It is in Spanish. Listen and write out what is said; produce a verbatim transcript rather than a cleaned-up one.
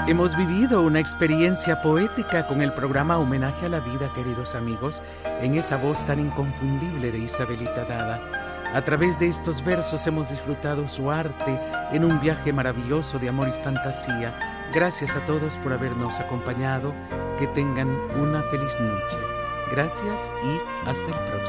Hemos vivido una experiencia poética con el programa Homenaje a la Vida, queridos amigos, en esa voz tan inconfundible de Isabelita Dada. A través de estos versos hemos disfrutado su arte en un viaje maravilloso de amor y fantasía. Gracias a todos por habernos acompañado. Que tengan una feliz noche. Gracias y hasta el próximo.